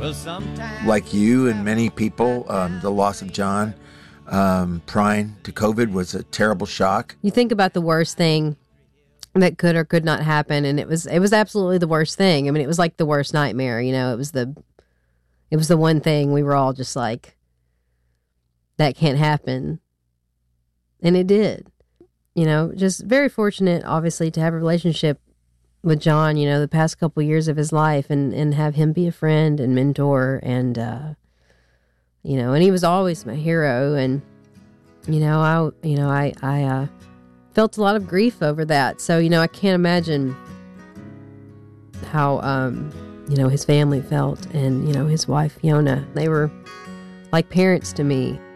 Like you and many people, the loss of John Prine to COVID was a terrible shock. You think about the worst thing that could or could not happen, and it was absolutely the worst thing. I mean, it was like the worst nightmare. You know, it was the one thing we were all just like, that can't happen, and it did. You know, just very fortunate, obviously, to have a relationship with John, you know, the past couple years of his life, and have him be a friend and mentor, and you know, and he was always my hero. And I felt a lot of grief over that. So, you know, I can't imagine how his family felt, and his wife Fiona. They were like parents to me.